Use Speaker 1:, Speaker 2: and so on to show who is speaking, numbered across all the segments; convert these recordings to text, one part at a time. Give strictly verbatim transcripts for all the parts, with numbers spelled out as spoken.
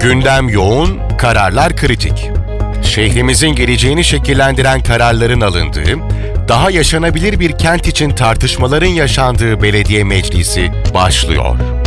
Speaker 1: Gündem yoğun, kararlar kritik. Şehrimizin geleceğini şekillendiren kararların alındığı, daha yaşanabilir bir kent için tartışmaların yaşandığı belediye meclisi başlıyor.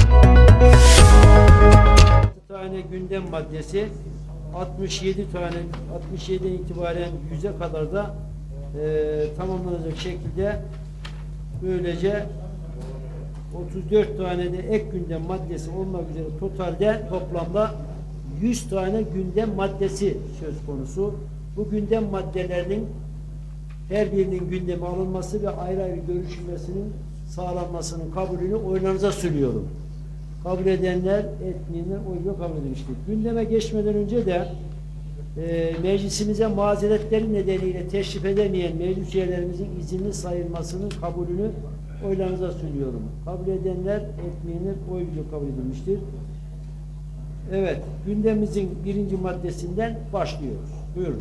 Speaker 2: altı tane gündem maddesi, altmış yedi tane, altmış yediden itibaren yüze kadar da e, tamamlanacak şekilde böylece otuz dört tane de ek gündem maddesi olmak üzere totalde toplamda yüz tane gündem maddesi söz konusu. Bu gündem maddelerinin her birinin gündeme alınması ve ayrı ayrı görüşülmesinin sağlanmasının kabulünü oylarınıza sunuyorum. Kabul edenler, etmeyenler oyla kabul edilmiştir. Gündeme geçmeden önce de e, meclisimize mazeretleri nedeniyle teşrif edemeyen meclis üyelerimizin izinli sayılmasının kabulünü oylarınıza sunuyorum. Kabul edenler, etmeyenler oyla kabul edilmiştir. Evet, gündemimizin birinci maddesinden başlıyoruz. Buyurun.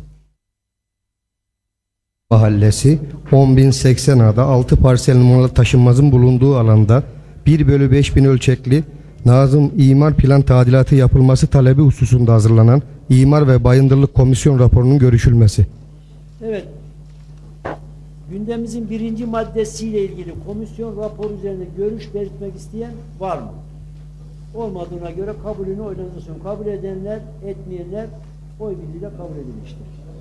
Speaker 3: Mahallesi on bin seksen A'da altı parsel numaralı taşınmazın bulunduğu alanda bir bölü beş bin ölçekli Nazım İmar Plan tadilatı yapılması talebi hususunda hazırlanan İmar ve Bayındırlık Komisyon raporunun görüşülmesi.
Speaker 2: Evet. Gündemimizin birinci maddesiyle ilgili komisyon raporu üzerinde görüş belirtmek isteyen var mı? Olmadığına göre kabulünü oylarınıza sunuyorum. Kabul edenler, etmeyenler oy birliğiyle kabul edilmiştir.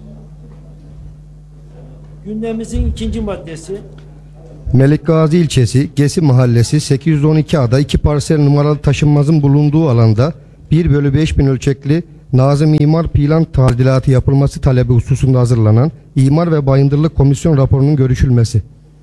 Speaker 2: Gündemimizin ikinci maddesi.
Speaker 3: Melikgazi ilçesi Gesi Mahallesi sekiz yüz on iki A'da iki parsel numaralı taşınmazın bulunduğu alanda bir bölü beş bin ölçekli Nazım İmar Plan tadilatı yapılması talebi hususunda hazırlanan İmar ve Bayındırlık Komisyon raporunun görüşülmesi.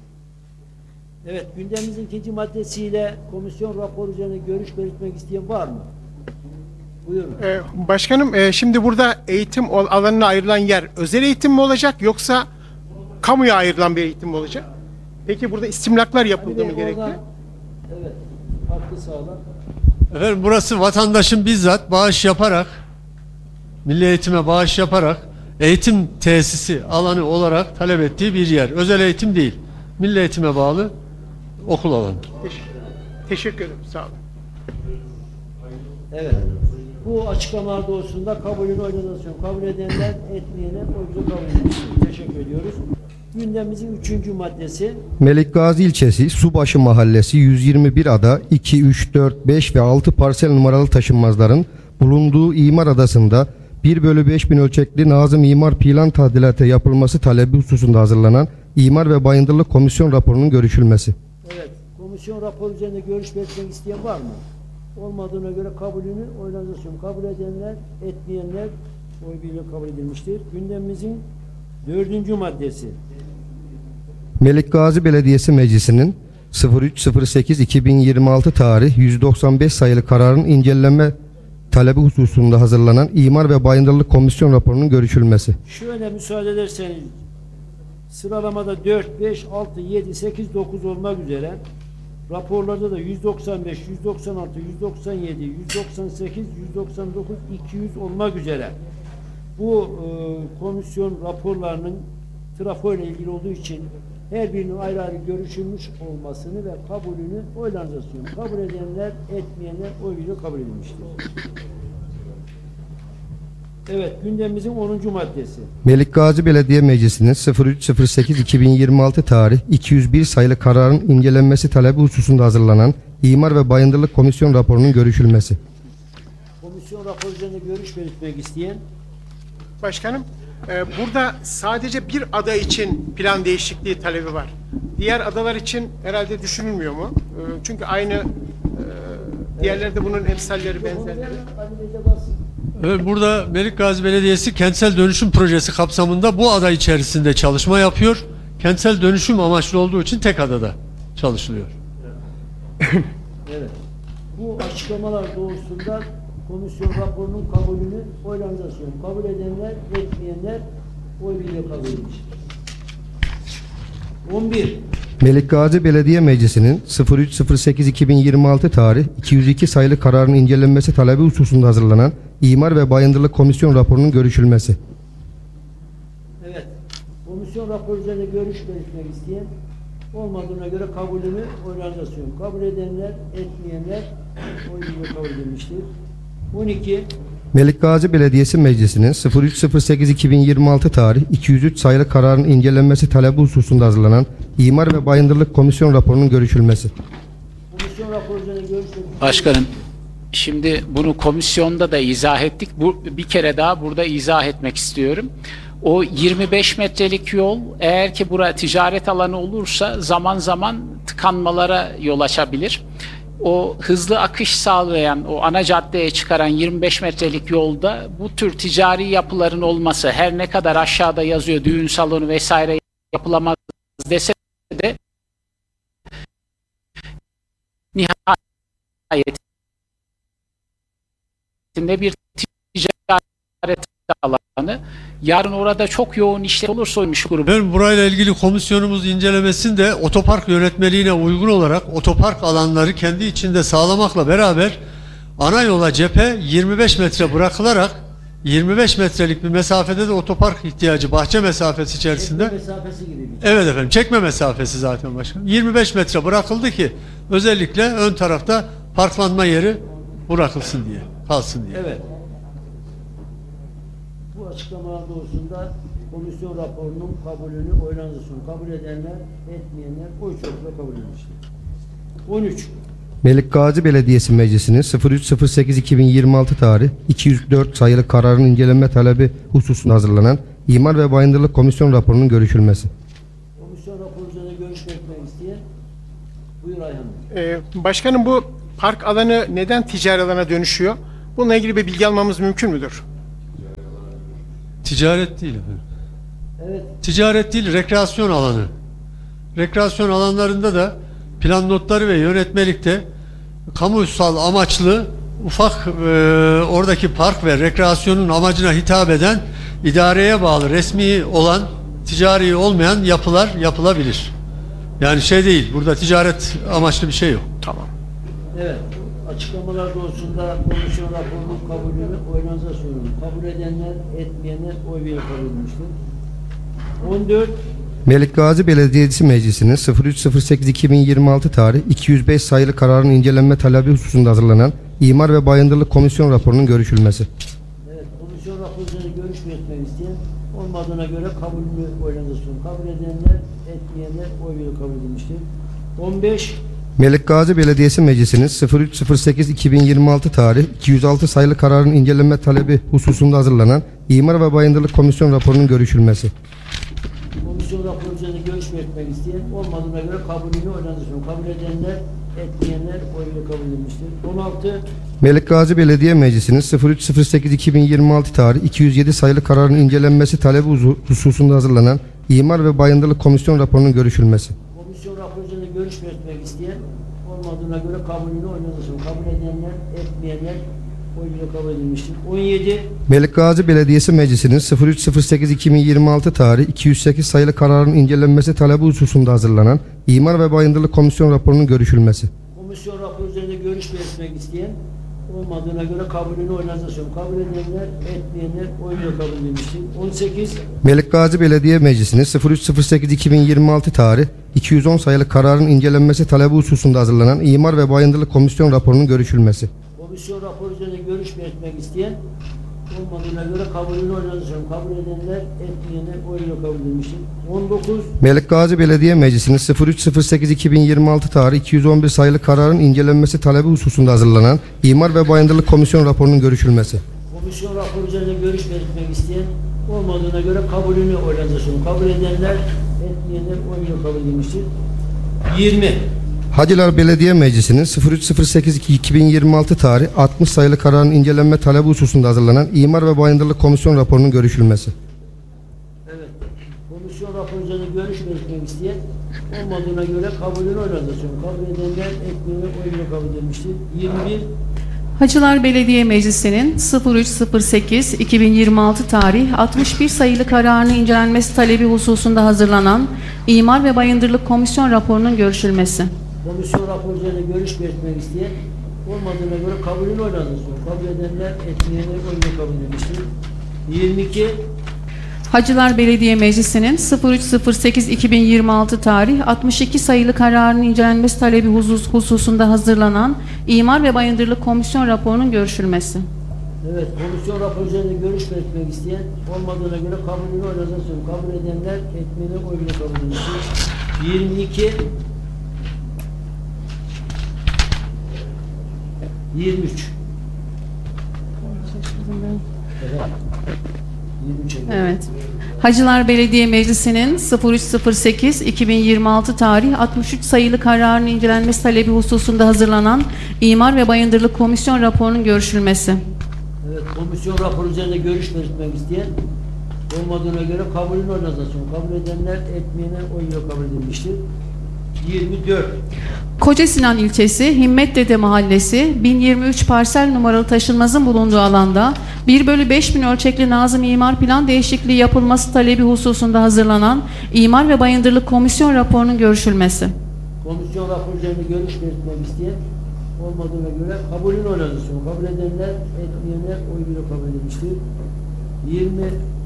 Speaker 2: Evet, gündemimizin ikinci maddesiyle komisyon raporu üzerine görüş belirtmek isteyen var mı? Buyurun.
Speaker 4: Ee, başkanım, e, şimdi burada eğitim alanına ayrılan yer özel eğitim mi olacak yoksa kamuya ayrılan bir eğitim mi olacak? Peki burada istimlaklar yapıldı mı gerekli?
Speaker 2: Evet, hakkı sağlar.
Speaker 5: Efendim, burası vatandaşın bizzat bağış yaparak, milli eğitime bağış yaparak eğitim tesisi alanı olarak talep ettiği bir yer. Özel eğitim değil. Milli eğitime bağlı okul alanı.
Speaker 4: Teşekkür, teşekkür ederim. Sağ olun.
Speaker 2: Evet. Bu açıklamalar doğrusunda kabulünü oylarınıza sunuyorum. Kabul edenler, etmeyenler oyunu kabul edilmiştir. Teşekkür ediyoruz. Gündemimizin üçüncü maddesi.
Speaker 3: Melikgazi ilçesi Subaşı Mahallesi yüz yirmi bir A'da iki, üç, dört, beş ve altı parsel numaralı taşınmazların bulunduğu imar adasında bir bölü beş bin ölçekli Nazım İmar Plan tadilatı yapılması talebi hususunda hazırlanan İmar ve Bayındırlık Komisyon raporunun görüşülmesi.
Speaker 2: Evet, komisyon raporu üzerinde görüş belirtmek isteyen var mı? Olmadığına göre kabulünü oylarınıza sunuyorum. Kabul edenler, etmeyenler oy birliğiyle kabul edilmiştir. Gündemimizin dördüncü maddesi.
Speaker 3: Melikgazi Belediyesi Meclisi'nin sıfır üç sıfır sekiz iki bin yirmi altı tarih yüz doksan beş sayılı kararın incelenme talebi hususunda hazırlanan İmar ve Bayındırlık Komisyon raporunun görüşülmesi.
Speaker 2: Şöyle müsaade ederseniz sıralamada dört, beş, altı, yedi, sekiz, dokuz olmak üzere raporlarda da yüz doksan beş, yüz doksan altı, yüz doksan yedi, yüz doksan sekiz, yüz doksan dokuz, iki yüz olmak üzere bu e, komisyon raporlarının trafo ile ilgili olduğu için her birinin ayrı ayrı görüşülmüş olmasını ve kabulünü oylarınıza sunuyorum. Kabul edenler, etmeyenler oy birliğiyle kabul edilmiştir. Evet, gündemimizin onuncu maddesi.
Speaker 3: Melikgazi Belediye Meclisi'nin sıfır üç sıfır sekiz iki bin yirmi altı tarih iki yüz bir sayılı kararın incelenmesi talebi hususunda hazırlanan İmar ve Bayındırlık Komisyon raporunun görüşülmesi.
Speaker 2: Komisyon raporu üzerinde görüş belirtmek isteyen.
Speaker 4: Başkanım, e, burada sadece bir ada için plan değişikliği talebi var. Diğer adalar için herhalde düşünülmüyor mu? E, çünkü aynı e, diğerlerde bunun emsalleri, benzerleri.
Speaker 5: Evet, burada Melikgazi Belediyesi kentsel dönüşüm projesi kapsamında bu ada içerisinde çalışma yapıyor. Kentsel dönüşüm amaçlı olduğu için tek adada çalışılıyor.
Speaker 2: Evet. Bu açıklamalar doğrusunda komisyon raporunun kabulünü oylarınıza sunuyorum. Kabul edenler, etmeyenler oy birliğiyle kabul edilmiştir. on bir.
Speaker 3: Melikgazi Belediye Meclisi'nin sıfır üç sıfır sekiz iki bin yirmi altı tarih iki yüz iki sayılı kararın incelenmesi talebi hususunda hazırlanan İmar ve Bayındırlık Komisyon raporunun görüşülmesi.
Speaker 2: Evet. Komisyon raporu üzerinde görüş belirtmek isteyen olmadığına göre kabulünü oylarınıza sunuyorum. Kabul edenler, etmeyenler oy birliğiyle kabul edilmiştir. on iki.
Speaker 3: Melikgazi Belediyesi Meclisi'nin sıfır üç sıfır sekiz iki bin yirmi altı tarih iki yüz üç sayılı kararın incelenmesi talebi hususunda hazırlanan İmar ve Bayındırlık Komisyon raporunun görüşülmesi.
Speaker 2: Komisyon raporu üzerine görüşmek.
Speaker 6: Başkanım, şimdi bunu komisyonda da izah ettik. Bu, bir kere daha burada izah etmek istiyorum. O yirmi beş metrelik yol eğer ki bura ticaret alanı olursa zaman zaman tıkanmalara yol açabilir. O hızlı akış sağlayan, o ana caddeye çıkaran yirmi beş metrelik yolda bu tür ticari yapıların olması, her ne kadar aşağıda yazıyor düğün salonu vesaire yapılamaz dese de nihayetinde bir ticaret alanı. Yarın orada çok yoğun işler olursa oymuş grubu.
Speaker 5: Ben burayla ilgili komisyonumuz incelemesinde otopark yönetmeliğine uygun olarak otopark alanları kendi içinde sağlamakla beraber ana yola cephe yirmi beş metre bırakılarak yirmi beş metrelik bir mesafede de otopark ihtiyacı bahçe mesafesi içerisinde.
Speaker 2: Çekme mesafesi gibi bir.
Speaker 5: Evet efendim, çekme mesafesi zaten başkanım. yirmi beş metre bırakıldı ki özellikle ön tarafta parklanma yeri bırakılsın diye, kalsın diye.
Speaker 2: Evet. Bu açıklamalar doğrusunda komisyon raporunun kabulünü oylarınıza sunun. Kabul edenler, etmeyenler oy çokluğuyla kabul edilmiştir. on üç.
Speaker 3: Melikgazi Belediyesi Meclisi'nin sıfır üç sıfır sekiz iki bin yirmi altı tarih iki yüz dört sayılı kararın incelenme talebi hususunda hazırlanan İmar ve Bayındırlık Komisyon raporunun görüşülmesi.
Speaker 2: Komisyon raporu üzerine görüş belirtmek isteyen buyur Ayhan Bey.
Speaker 4: Ee, başkanım, bu park alanı neden ticari alana dönüşüyor? Bununla ilgili bir bilgi almamız mümkün müdür?
Speaker 5: Ticaret değil efendim.
Speaker 2: Evet.
Speaker 5: Ticaret değil, rekreasyon alanı. Rekreasyon alanlarında da plan notları ve yönetmelikte kamusal amaçlı ufak e, oradaki park ve rekreasyonun amacına hitap eden idareye bağlı resmi olan ticari olmayan yapılar yapılabilir. Yani şey değil, burada ticaret amaçlı bir şey yok.
Speaker 4: Tamam.
Speaker 2: Evet. Açıklamalar doğrusunda komisyon raporunun kabulünü oylarınıza sunun. Kabul edenler, etmeyenler oy birliğiyle kabul edilmiştir. on dört.
Speaker 3: Melikgazi Belediyesi Meclisi'nin sıfır üç sıfır sekiz iki bin yirmi altı tarih iki yüz beş sayılı kararın incelenme talebi hususunda hazırlanan İmar ve Bayındırlık Komisyon raporunun görüşülmesi.
Speaker 2: Evet. Komisyon raporu üzerine görüş belirtmek isteyen olmadığına göre kabulünü oylarınıza sunun. Kabul edenler, etmeyenler oy birliğiyle kabul edilmiştir. on beş.
Speaker 3: Melikgazi Belediyesi Meclisi'nin sıfır üç sıfır sekiz iki bin yirmi altı tarih iki yüz altı sayılı kararın incelenme talebi hususunda hazırlanan İmar ve Bayındırlık Komisyon raporunun görüşülmesi.
Speaker 2: Komisyon raporu üzerine görüş belirtmek isteyen olmadığına göre kabulünü oylarınıza sunun. Kabul edenler, etmeyenler oy birliğiyle kabul edilmiştir. on altı.
Speaker 3: Melikgazi Belediye Meclisi'nin sıfır üç sıfır sekiz iki bin yirmi altı tarih iki yüz yedi sayılı kararın incelenmesi talebi huzu- hususunda hazırlanan İmar ve Bayındırlık Komisyon raporunun görüşülmesi.
Speaker 2: Komisyon raporu üzerine görüş belirtmek isteyen olmadığına göre kabulünü oylarınıza sunun. Kabul edenler, etmeyenler oy birliğiyle kabul edilmiştir. on yedi.
Speaker 3: Melikgazi Belediyesi Meclisi'nin sıfır üç sıfır sekiz iki bin yirmi altı tarih iki yüz sekiz sayılı kararın incelenmesi talebi hususunda hazırlanan İmar ve Bayındırlık Komisyon raporunun görüşülmesi.
Speaker 2: Komisyon raporu üzerinde görüş belirtmek isteyen olmadığına göre kabulünü oylarınıza sunun. Kabul edenler, etmeyenler oy birliğiyle kabul edilmiştir. on sekiz.
Speaker 3: Melikgazi Belediye Meclisi'nin sıfır üç sıfır sekiz iki bin yirmi altı tarih iki yüz on sayılı kararın incelenmesi talebi hususunda hazırlanan İmar ve Bayındırlık Komisyon raporunun görüşülmesi.
Speaker 2: Komisyon raporu üzerinde görüş belirtmek isteyen olmadığına göre kabulünü oylarınıza sunun. Kabul edenler, etmeyenler oy birliğiyle kabul edilmiştir. on dokuz.
Speaker 3: Melikgazi Belediye Meclisi'nin sıfır üç sıfır sekiz iki bin yirmi altı tarih iki yüz on bir sayılı kararın incelenmesi talebi hususunda hazırlanan İmar ve Bayındırlık Komisyon raporunun görüşülmesi.
Speaker 2: Komisyon raporu üzerinde görüş belirtmek isteyen olmadığına göre kabulünü oylarınıza sunun. Kabul edenler, etmeyenler oy birliğiyle kabul edilmiştir. yirmi.
Speaker 3: Hacılar Belediye Meclisi'nin sıfır üç sıfır sekiz iki bin yirmi altı tarih altmış sayılı kararın incelenme talebi hususunda hazırlanan İmar ve Bayındırlık Komisyon raporunun görüşülmesi.
Speaker 2: Evet. Komisyon raporu üzerinde görüş belirtmek isteyen olmadığına göre kabulünü oylarınıza sunun. Kabul edenler, etmeyenler oy birliğiyle kabul edilmiştir. yirmi bir.
Speaker 7: Hacılar Belediye Meclisi'nin sıfır üç sıfır sekiz iki bin yirmi altı tarih altmış bir sayılı kararının incelenmesi talebi hususunda hazırlanan İmar ve Bayındırlık Komisyon raporunun görüşülmesi.
Speaker 2: Komisyon raporu üzerinde görüş belirtmek isteyen olmadığına göre kabulünü oylarınıza sunun. Kabul edenler, etmeyenler oy birliğiyle kabul edilmiştir. yirmi iki.
Speaker 7: Hacılar Belediye Meclisi'nin sıfır üç sıfır sekiz iki bin yirmi altı tarih altmış iki sayılı kararının incelenmesi talebi husus, hususunda hazırlanan İmar ve Bayındırlık Komisyon raporunun görüşülmesi.
Speaker 2: Evet, komisyon raporu üzerinde görüş belirtmek isteyen olmadığına göre kabulünü oylarına sunuyorum. Kabul edenler etmeyeni oy bile kabul edilmiştir. yirmi iki yirmi üç Evet. yirmi üç
Speaker 7: Evet. Hacılar Belediye Meclisi'nin sıfır üç sıfır sekiz iki bin yirmi altı tarih altmış üç sayılı kararının incelenmesi talebi hususunda hazırlanan İmar ve Bayındırlık Komisyon raporunun görüşülmesi.
Speaker 2: Evet, komisyon raporu üzerinde görüş belirtmek isteyen olmadığına göre kabulünü oylarına sunuyorum. Kabul edenler etmeyene oy bile kabul edilmiştir. yirmi dört
Speaker 7: Kocasinan ilçesi Himmetdede Mahallesi bin yirmi üç parsel numaralı taşınmazın bulunduğu alanda bir bölü beş bin ölçekli Nazım İmar Plan değişikliği yapılması talebi hususunda hazırlanan İmar ve Bayındırlık Komisyon raporunun görüşülmesi.
Speaker 2: Komisyon raporu üzerinde görüş belirtmek isteyen olmadığına göre kabulünü oylarına sunuyorum. Kabul edenler etmeyenler oy bile kabul edilmiştir. yirmi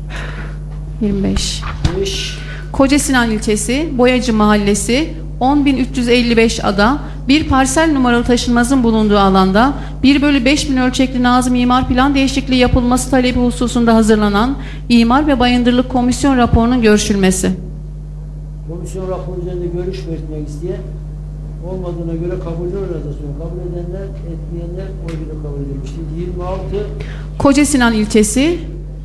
Speaker 7: yirmi beş
Speaker 2: beş
Speaker 7: Kocasinan ilçesi Boyacı Mahallesi on bin üç yüz elli beş ada bir parsel numaralı taşınmazın bulunduğu alanda bir bölü beş bin ölçekli Nazım İmar Plan değişikliği yapılması talebi hususunda hazırlanan İmar ve Bayındırlık Komisyon raporunun görüşülmesi.
Speaker 2: Komisyon raporu üzerinde görüş belirtmek isteyen olmadığına göre kabulünü oylarına sunuyorum. Kabul edenler etmeyenler oy bile kabul edilmiştir. yirmi altı
Speaker 7: Kocasinan ilçesi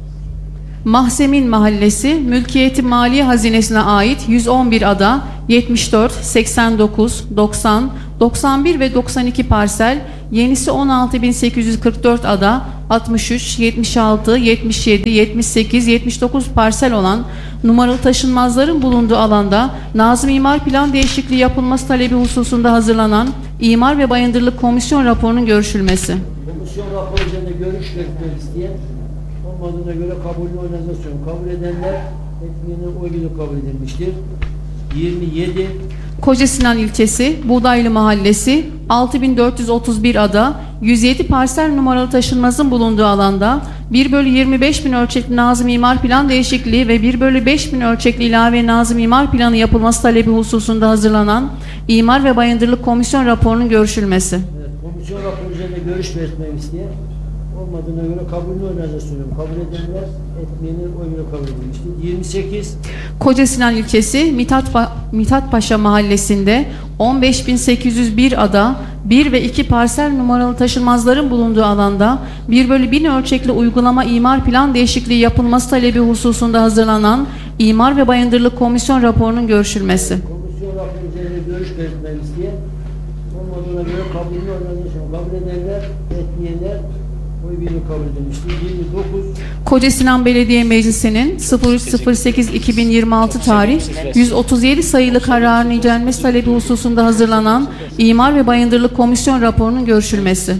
Speaker 7: Mahzemin Mahallesi Mülkiyeti Maliye Hazinesi'ne ait yüz on bir ada yetmiş dört, seksen dokuz, doksan, doksan bir ve doksan iki parsel, yenisi on altı bin sekiz yüz kırk dört ada, altmış üç, yetmiş altı, yetmiş yedi, yetmiş sekiz, yetmiş dokuz parsel olan numaralı taşınmazların bulunduğu alanda Nazım İmar Plan değişikliği yapılması talebi hususunda hazırlanan İmar ve Bayındırlık Komisyon raporunun görüşülmesi.
Speaker 2: komisyon raporu üzerinde görüş belirtmek isteyen olmadığına göre kabulünü oylarına sunuyorum. Kabul edenler etmeyenler oy bile kabul edilmiştir. yirmi yedi
Speaker 7: Kocasinan ilçesi Buğdaylı Mahallesi altı bin dört yüz otuz bir ada yüz yedi parsel numaralı taşınmazın bulunduğu alanda bir bölü yirmi beş bin ölçekli Nazım İmar Plan değişikliği ve bir bölü beş bin ölçekli ilave Nazım İmar Planı yapılması talebi hususunda hazırlanan İmar ve Bayındırlık Komisyon raporunun görüşülmesi.
Speaker 2: Evet, komisyon raporu üzerinde görüş belirtmek isteyen olmadığına göre kabulünü oylarına sunuyorum. Kabul edenler etmeyenler oy bile kabul edilmiştir. yirmi sekiz
Speaker 7: Kocasinan ilçesi Mithat, Pa- Mithat Paşa Mahallesi'nde on beş bin sekiz yüz bir ada bir ve iki parsel numaralı taşınmazların bulunduğu alanda bir bölü bin ölçekli uygulama imar plan değişikliği yapılması talebi hususunda hazırlanan İmar ve Bayındırlık Komisyon raporunun görüşülmesi.
Speaker 2: komisyon raporu üzerinde görüş belirtmek isteyen olmadığına göre kabulünü oylarına sunuyorum. Kabul edenler etmeyenler oy bile kabul edilmiştir. yirmi dokuz
Speaker 7: Kocasinan Belediye Meclisi'nin sıfır üç sıfır sekiz iki bin yirmi altı tarih yüz otuz yedi sayılı kararın incelenmesi talebi hususunda hazırlanan İmar ve Bayındırlık Komisyon raporunun görüşülmesi.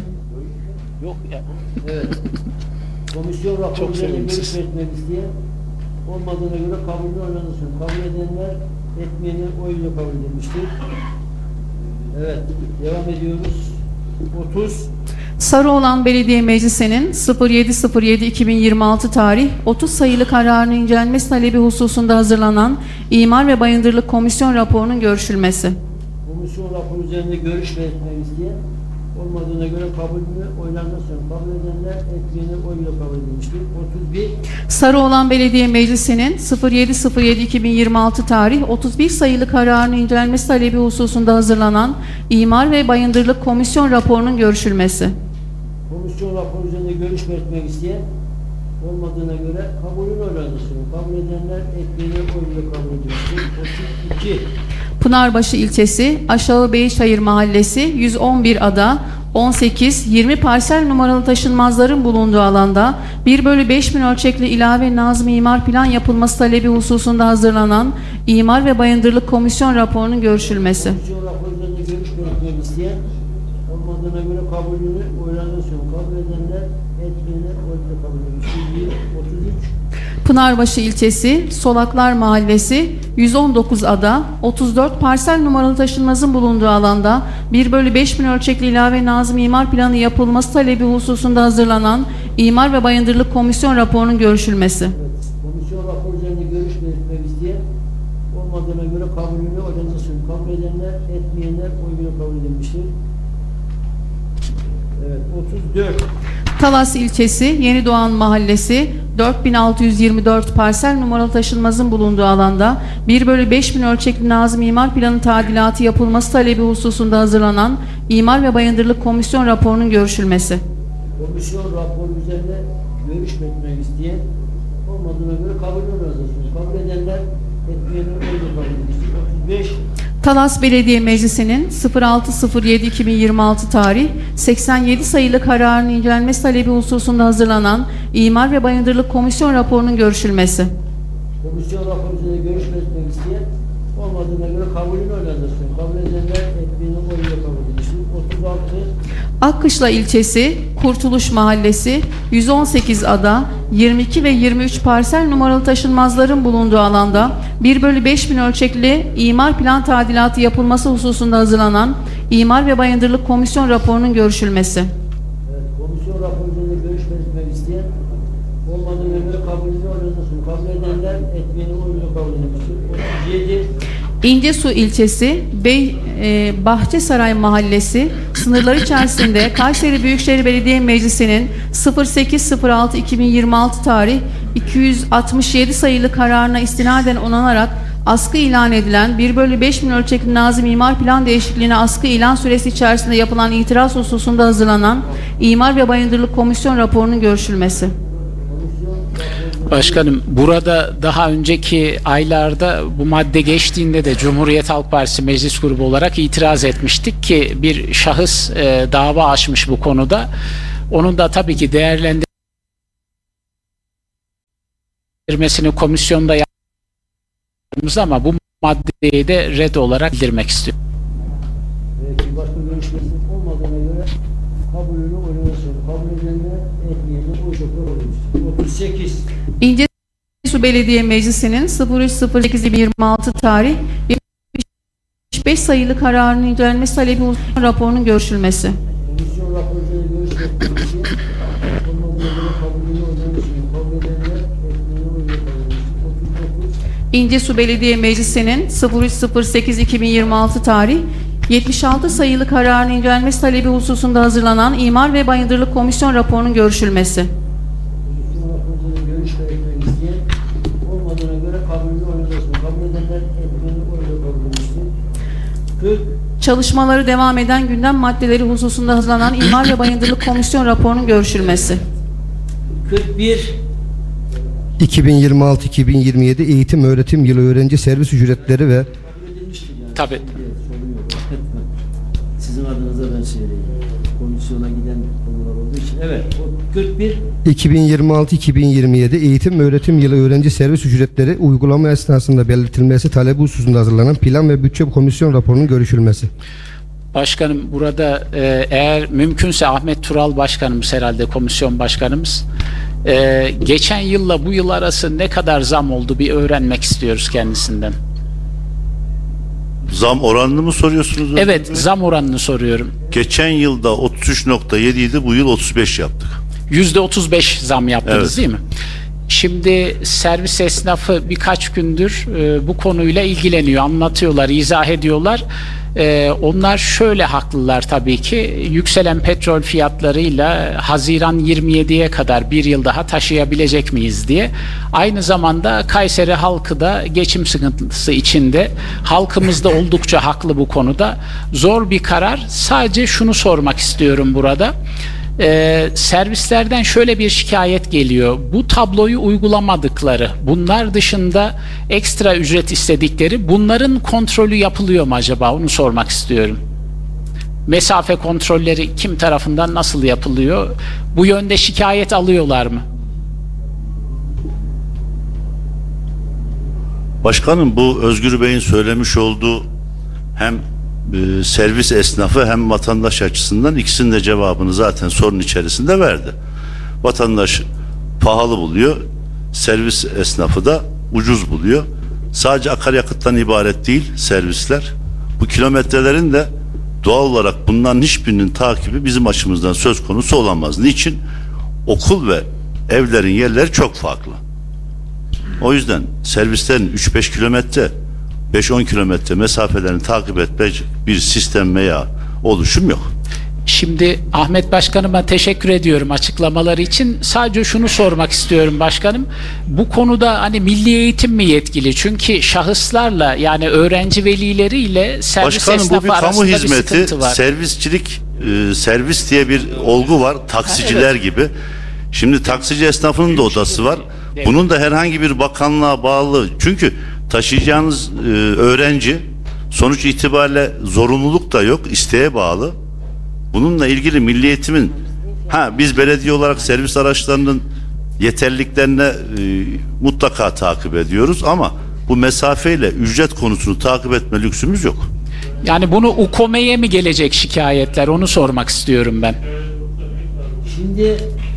Speaker 2: Evet. Komisyon raporu üzerinde görüş belirtmek isteyen olmadığına göre kabulünü oylarına sunuyorum. Kabul edenler etmeyenler oy bile kabul edilmiştir. Evet. Devam ediyoruz. otuz
Speaker 7: Sarıoğlan Belediye Meclisi'nin sıfır yedi sıfır yedi iki bin yirmi altı tarih otuz sayılı kararının incelenmesi talebi hususunda hazırlanan İmar ve Bayındırlık Komisyon raporunun görüşülmesi.
Speaker 2: Komisyon raporu üzerinde görüş belirtmek isteyen olmadığına göre kabulünü oylarına sunuyorum. Kabul edenler etmeyenler oy bile kabul edilmiştir. otuz bir
Speaker 7: Sarıoğlan Belediye Meclisi'nin sıfır yedi sıfır yedi iki bin yirmi altı tarih otuz bir sayılı kararının incelenmesi talebi hususunda hazırlanan İmar ve Bayındırlık Komisyon raporunun görüşülmesi.
Speaker 2: Komisyon raporu üzerinde görüş belirtmek isteyen olmadığına göre kabulünü oylarına sunuyorum. Kabul edenler etmeyenler oy bile kabul edilmiştir. otuz iki
Speaker 7: Pınarbaşı ilçesi Aşağı Beyçayır Mahallesi yüz on bir ada on sekiz yirmi parsel numaralı taşınmazların bulunduğu alanda bir bölü beş bin ölçekli ilave Nazım İmar Plan yapılması talebi hususunda hazırlanan İmar ve Bayındırlık Komisyon raporunun görüşülmesi.
Speaker 2: Komisyon raporu üzerinde görüş belirtmek isteyen olmadığına göre kabulünü oylarına sunuyorum. Kabul edenler etmeyenler oy bile kabul edilmiştir. otuz üç
Speaker 7: Pınarbaşı ilçesi Solaklar Mahallesi yüz on dokuz ada otuz dört parsel numaralı taşınmazın bulunduğu alanda bir bölü beş bin ölçekli ilave Nazım İmar Planı yapılması talebi hususunda hazırlanan İmar ve Bayındırlık Komisyon raporunun görüşülmesi.
Speaker 2: Evet, komisyon raporu üzerinde görüş belirtmek isteyen olmadığına göre kabulünü oylarına sunuyorum. Kabul edenler etmeyenler oy bile kabul edilmiştir. Evet, otuz dört
Speaker 7: Talas ilçesi Yeni Doğan Mahallesi dört bin altı yüz yirmi dört parsel numaralı taşınmazın bulunduğu alanda bir bölü beş bin ölçekli Nazım İmar Planı tadilatı yapılması talebi hususunda hazırlanan İmar ve Bayındırlık Komisyon raporunun görüşülmesi.
Speaker 2: Komisyon raporu üzerinde görüşmek isteyen olmadığına göre kabul ediyorsunuz. Kabul edenler etmeyenler oyla kabul edilmiştir. otuz beş
Speaker 7: Talas Belediye Meclisi'nin sıfır altı sıfır yedi iki bin yirmi altı tarih seksen yedi sayılı kararının incelenmesi talebi hususunda hazırlanan İmar ve Bayındırlık Komisyon raporunun görüşülmesi.
Speaker 2: Komisyon raporu üzerinde görüşmek isteyen olmadığına göre kabulünü oylandırsın. Kabul edenler etmeyenler oyla kabul edilmiştir. otuz altı
Speaker 7: Akkışla ilçesi Kurtuluş Mahallesi yüz on sekiz ada yirmi iki ve yirmi üç parsel numaralı taşınmazların bulunduğu alanda bir bölü beş bin ölçekli imar plan tadilatı yapılması hususunda hazırlanan İmar ve Bayındırlık Komisyon raporunun görüşülmesi.
Speaker 2: Evet, komisyon raporu üzerinde görüşmek isteyen olmadığına göre kabulünü oylandırsın. Kabul edenler etmeyeni oyla kabul edilmiştir. otuz yedi
Speaker 7: İncesu ilçesi Bey e, Bahçesaray Mahallesi sınırları içerisinde Kayseri Büyükşehir Belediye Meclisi'nin sıfır sekiz sıfır altı iki bin yirmi altı tarih iki yüz altmış yedi sayılı kararına istinaden onanarak askı ilan edilen bir bölü beş bin ölçekli Nazım İmar Plan değişikliğine askı ilan süresi içerisinde yapılan itiraz hususunda hazırlanan İmar ve Bayındırlık Komisyon raporunun görüşülmesi.
Speaker 6: Başkanım, burada daha önceki aylarda bu madde geçtiğinde de Cumhuriyet Halk Partisi Meclis Grubu olarak itiraz etmiştik ki bir şahıs e, dava açmış bu konuda. Onun da tabii ki değerlendirmesini komisyonda yaptığımız ama bu maddeyi de red olarak bildirmek istiyorum.
Speaker 2: Belki başka görüşmesi olmadığına göre kabulünü oylamasın. Kabul edenler etmeyenler oy çoklar olmuştur. otuz sekiz
Speaker 7: İncesu Belediye Meclisi'nin sıfır üç sıfır sekiz iki bin yirmi altı tarih yetmiş beş sayılı kararının incelenmesi talebi hususunda raporunun görüşülmesi.
Speaker 2: Komisyon raporuyla görüşmek için olmadığına göre kabulünü oylamasın. Kabul edenler etmeyeni oyla kabul edilmiştir. otuz dokuz
Speaker 7: İncesu Belediye Meclisi'nin sıfır üç sıfır sekiz iki bin yirmi altı tarih yetmiş altı sayılı kararının incelenmesi talebi hususunda hazırlanan İmar ve Bayındırlık Komisyon raporunun görüşülmesi.
Speaker 2: Komisyon raporuyla görüşmek isteyen olmadığına göre kabulünü oylamasın. Kabul edenler etmeyeni oyla kabul edilmiştir. kırk
Speaker 7: Çalışmaları devam eden gündem maddeleri hususunda hazırlanan İmar ve Bayındırlık Komisyon raporunun görüşülmesi.
Speaker 2: kırk bir
Speaker 3: iki bin yirmi altı iki bin yirmi yedi eğitim öğretim yılı öğrenci servis ücretleri ve
Speaker 6: Tabii.
Speaker 2: Sizin adınıza ben söyleyeyim. Komisyona giden konular olduğu için. Evet. O kırk bir
Speaker 3: iki bin yirmi altı iki bin yirmi yedi eğitim öğretim yılı öğrenci servis ücretleri uygulama esnasında belirtilmesi talebi hususunda hazırlanan plan ve bütçe komisyon raporunun görüşülmesi.
Speaker 6: Başkanım, burada e, eğer mümkünse Ahmet Tural Başkanımız, herhalde komisyon başkanımız, e, geçen yılla bu yıl arası ne kadar zam oldu bir öğrenmek istiyoruz kendisinden.
Speaker 8: Zam oranını mı soruyorsunuz?
Speaker 6: Evet, zam oranını soruyorum.
Speaker 8: Geçen yılda otuz üç nokta yedi idi, bu yıl otuz beş yaptık.
Speaker 6: yüzde otuz beş zam yaptınız,
Speaker 8: Evet.
Speaker 6: değil mi? Şimdi servis esnafı birkaç gündür e, bu konuyla ilgileniyor, anlatıyorlar, izah ediyorlar. E, onlar şöyle haklılar tabii ki, yükselen petrol fiyatlarıyla Haziran yirmi yediye kadar bir yıl daha taşıyabilecek miyiz diye. Aynı zamanda Kayseri halkı da geçim sıkıntısı içinde. Halkımız da oldukça haklı bu konuda. Zor bir karar. Sadece şunu sormak istiyorum burada. Ee, servislerden şöyle bir şikayet geliyor. Bu tabloyu uygulamadıkları, bunlar dışında ekstra ücret istedikleri, bunların kontrolü yapılıyor mu acaba? Onu sormak istiyorum. Mesafe kontrolleri kim tarafından nasıl yapılıyor? Bu yönde şikayet alıyorlar mı?
Speaker 8: Başkanım, bu Özgür Bey'in söylemiş olduğu hem e, servis esnafı hem vatandaş açısından ikisinin de cevabını zaten sorun içerisinde verdi. Vatandaş pahalı buluyor, servis esnafı da ucuz buluyor. Sadece akaryakıttan ibaret değil servisler. Bu kilometrelerin de doğal olarak bunların hiçbirinin takibi bizim açımızdan söz konusu olamaz. Niçin? Okul ve evlerin yerleri çok farklı. O yüzden servislerin üç beş kilometre, beş on kilometre mesafelerini takip etmek bir sistem veya oluşum yok.
Speaker 6: Şimdi Ahmet Başkanıma teşekkür ediyorum açıklamaları için. Sadece şunu sormak istiyorum başkanım. Bu konuda hani milli eğitim mi yetkili? Çünkü şahıslarla yani öğrenci velileriyle servis
Speaker 8: Başkanım bu
Speaker 6: esnafı
Speaker 8: bir kamu
Speaker 6: arasında bir
Speaker 8: hizmeti,
Speaker 6: sıkıntı var.
Speaker 8: servisçilik, e, servis diye bir olgu var, taksiciler
Speaker 6: Evet.
Speaker 8: gibi. Şimdi taksici esnafının da odası var. Bunun da herhangi bir bakanlığa bağlı. Çünkü taşıyacağınız e, öğrenci sonuç itibariyle zorunluluk da yok, isteğe bağlı. Bununla ilgili Milli Eğitim'in, ha biz belediye olarak servis araçlarının yeterliliklerine e, mutlaka takip ediyoruz ama bu mesafeyle ücret konusunu takip etme lüksümüz yok.
Speaker 6: Yani bunu UKOME'ye mi gelecek şikayetler? Onu sormak istiyorum ben.
Speaker 2: Şimdi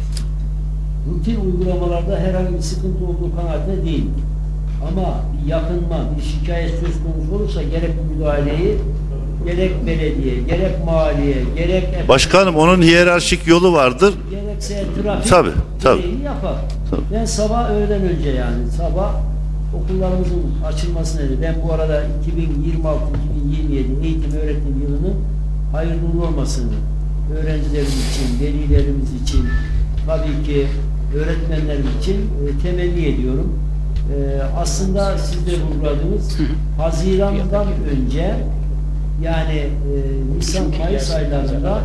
Speaker 2: rutin uygulamalarda herhangi bir sıkıntı olduğu kanaatinde değil. Ama bir yakınma, bir şikayet söz konusu olursa gerek müdahaleyi, gerek belediye, gerek maliye, gerek...
Speaker 8: Başkanım onun hiyerarşik yolu vardır.
Speaker 2: Gerekse trafik
Speaker 8: Tabii, tabii.
Speaker 2: gereğini yapar.
Speaker 8: Tabii.
Speaker 2: Ben sabah öğleden önce yani sabah okullarımızın açılmasını dedi. Ben bu arada iki bin yirmi altı iki bin yirmi yedi eğitim öğretim yılının hayırlı uğurlu olmasını öğrencilerimiz için, velilerimiz için, tabii ki öğretmenlerimiz için e, temenni ediyorum. E, aslında siz de vurguladınız. Haziran'dan önce yani e, Nisan Mayıs aylarında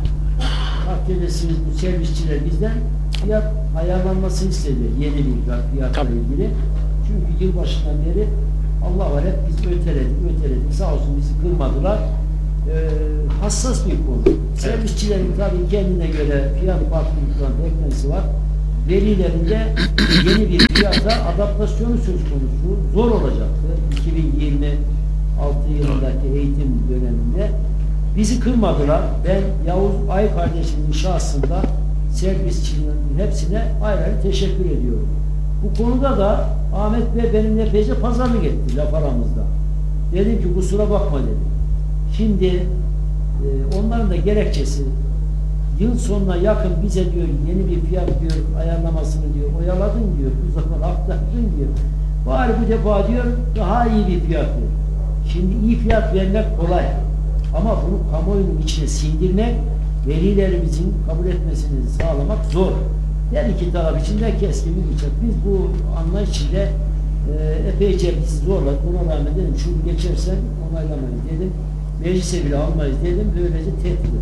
Speaker 2: takdir edersiniz bu servisçiler bizden fiyat ayarlanmasını istedi. Yeni bir fiyatla ilgili. Çünkü yılbaşından beri Allah var hep biz öteledik, öteledik. Sağ olsun bizi kırmadılar. Ee, hassas bir konu. Servisçilerin tabii kendine göre fiyat farklılıklarının beklentisi var. Velilerinde yeni bir fiyata adaptasyonu söz konusu. Zor olacaktı. iki bin yirmi altı yılındaki eğitim döneminde. Bizi kırmadılar. Ben Yavuz Ay kardeşimin şahsında servisçinin hepsine ayrı ayrı teşekkür ediyorum. Bu konuda da Ahmet Bey benimle epeyce pazarlık etti laf aramızda. Dedim ki kusura bakma dedim. Şimdi e, onların da gerekçesi yıl sonuna yakın bize diyor yeni bir fiyat diyor ayarlamasını diyor oyaladın diyor. Bu zaman aktarın diyor. Bari bu defa diyor daha iyi bir fiyat diyor. Şimdi iyi fiyat vermek kolay. Ama bunu kamuoyunun içine sindirmek, velilerimizin kabul etmesini sağlamak zor. Her iki taraf için de keskin bir bıçak. Biz bu anlayış içinde e, epeyce bizi zorladık. Buna rağmen dedim şunu geçersen onaylamayız dedim. Meclise bile almayız dedim. Böylece tehdit ettim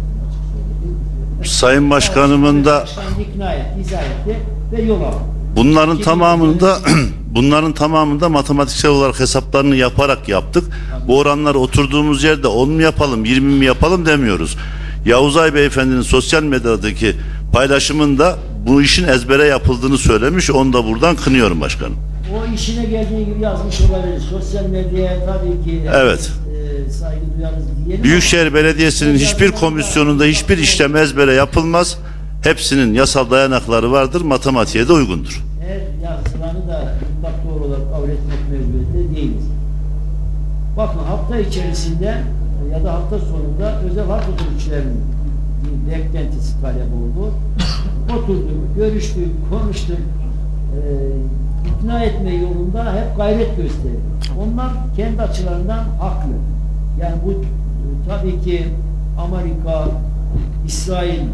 Speaker 2: açık.
Speaker 8: Sayın Başkanımın da
Speaker 2: ikna etti, izah etti ve yol aldı.
Speaker 8: bunların tamamında bunların tamamında matematiksel olarak hesaplarını yaparak yaptık. Bu oranları oturduğumuz yerde on mu yapalım, yirmi mi yapalım demiyoruz. Yavuz Ay Beyefendinin sosyal medyadaki paylaşımında bu işin ezbere yapıldığını söylemiş. Onu da buradan kınıyorum başkanım.
Speaker 2: O işine geldiği gibi yazmış olabilir. Sosyal medyaya tabii ki
Speaker 8: Evet.
Speaker 2: e, saygı duyarız diyelim.
Speaker 8: Büyükşehir Belediyesi'nin hiçbir komisyonunda hiçbir işlem ezbere yapılmaz. Hepsinin yasal dayanakları vardır. Matematiğe de uygundur.
Speaker 2: Her yazılanı da mutlak doğru olarak kabul etmek mecburiyetinde değiliz. Bakın hafta içerisinde ya da hafta sonunda özel hak hukukçularının bir beklentisi talep oldu. Oturduk, görüştük, konuştuk. E, ikna etme yolunda hep gayret gösterdik. Onlar kendi açılarından haklı. Yani bu e, tabii ki Amerika, İsrail e,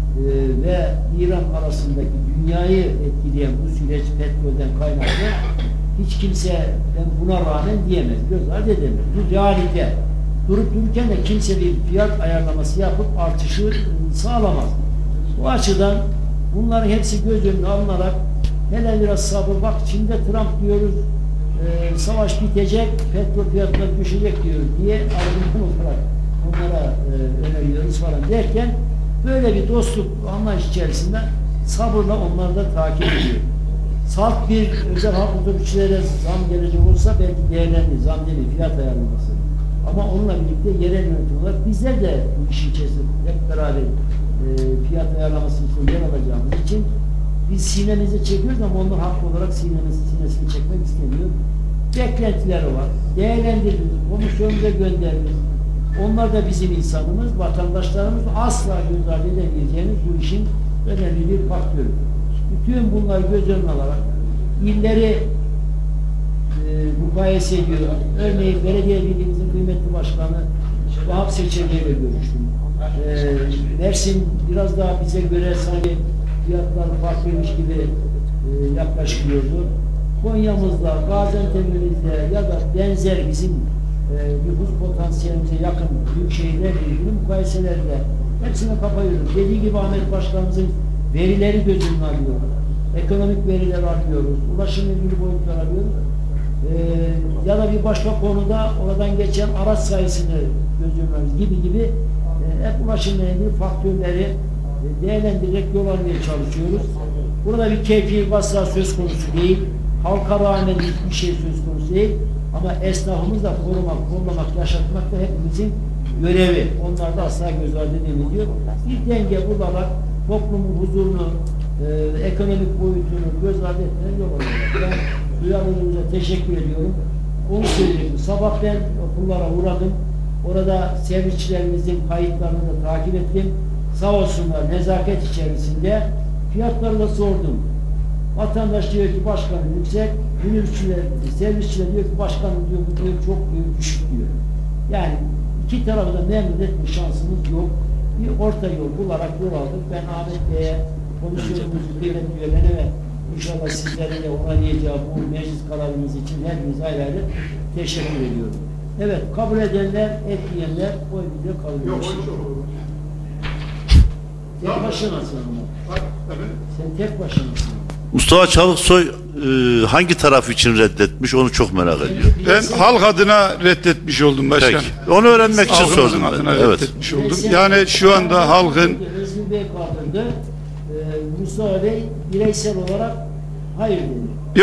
Speaker 2: ve İran arasındaki dünyayı etkileyen bu süreç petrolden kaynaklı hiç kimse ben buna rağmen diyemez, göz ardı edemez. Bu realite. Durup dururken de kimse bir fiyat ayarlaması yapıp artışı e, sağlamaz. Bu açıdan bunların hepsi göz önüne alınarak hele biraz sabır, bak Çin'de Trump diyoruz, e, savaş bitecek, petrol fiyatları düşecek diyor diye argüman olarak onlara e, öneriyoruz falan derken böyle bir dostluk anlayış içerisinde sabırla onları da takip ediyor. Salt bir özel halk otobüsçülere zam gelecek olsa belki değerlendirir, zam değil, fiyat ayarlaması. Ama onunla birlikte yerel yönetim olarak bizler de bu işin içerisinde hep beraber e, fiyat ayarlamasını yer alacağımız için biz sinemizi çekiyoruz ama onlar haklı olarak sinemizi, sinesini çekmek istemiyor. Beklentileri var. Değerlendiririz. Komisyonumuza göndeririz. Onlar da bizim insanımız, vatandaşlarımız asla göz ardı edemeyeceğimiz bu işin önemli bir faktörü. Bütün bunları göz önüne alarak illeri e, mukayese ediyor. Örneğin belediye birliğimizin kıymetli başkanı Vahap Seçerli ile görüştüm. Ee, Mersin biraz daha bize göre sanki fiyatlar farklıymış gibi e, yaklaşılıyordu. Konya'mızda, Gaziantep'imizde ya da benzer bizim e, nüfus potansiyelimize yakın büyük şehirlerle ilgili mukayeselerde hepsine kafa yoruyoruz. Dediği gibi Ahmet Başkanımızın verileri göz önüne alıyor. Ekonomik veriler alıyoruz. Ulaşımla ilgili boyutlar alıyoruz. Ee, ya da bir başka konuda oradan geçen araç sayısını göz önüne alıyoruz gibi gibi e, hep ulaşımla ilgili faktörleri e, değerlendirerek yol almaya çalışıyoruz. Burada bir keyfi vasıta söz konusu değil. Halka rağmen bir şey söz konusu değil. Ama esnafımızı da korumak, kollamak, yaşatmak da hepimizin görevi. Onlar da asla göz ardı edilmiyor. Bir denge bularak toplumun huzurunu, e, ekonomik boyutunu göz ardı etmeye yol alıyor. Ben duyarlılığınıza teşekkür ediyorum. Onu söyleyeyim. Sabah ben okullara uğradım. Orada servisçilerimizin kayıtlarını da takip ettim. Sağ olsunlar nezaket içerisinde fiyatları da sordum. Vatandaş diyor ki başkanım yüksek, minibüsçüler, servisçiler diyor ki başkanım diyor bu diyor çok diyor, düşük diyor. Yani iki tarafı da memnun etme şansımız yok. Bir orta yol bularak yol aldık. Ben Ahmet Bey'e komisyonumuzun kıymetli üyelerine ve inşallah sizlerin de onaylayacağı bu meclis kararımız için hepiniz ayrı ayrı teşekkür ediyorum. Evet, kabul edenler, etmeyenler oy bize kalıyor. Yok, tek başınasın ama. Sen tek başınasın.
Speaker 8: Mustafa Çavuksoy e, hangi taraf için reddetmiş onu çok merak ediyorum.
Speaker 9: Ben halk adına reddetmiş oldum başkanım.
Speaker 8: Peki. Onu öğrenmek için
Speaker 9: Halkımızın
Speaker 8: sordum ben.
Speaker 9: adına
Speaker 8: Evet.
Speaker 9: reddetmiş oldum. Yani şu anda halkın
Speaker 2: Özgür Bey kaldırdı. Ee, Mustafa Bey bireysel olarak hayır dedi.